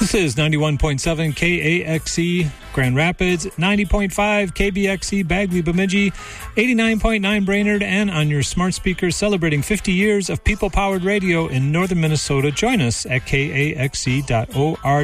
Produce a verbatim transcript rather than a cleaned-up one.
This is ninety-one point seven K A X E Grand Rapids, ninety point five K B X E Bagley Bemidji, eighty-nine point nine Brainerd, and on your smart speakers celebrating fifty years of people-powered radio in northern Minnesota. Join us at K A X E dot org.